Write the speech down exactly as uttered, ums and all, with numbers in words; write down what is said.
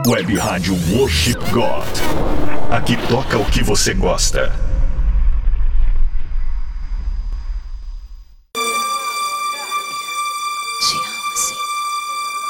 Web Rádio Worship God. Aqui toca o que você gosta. Te amo, Senhor.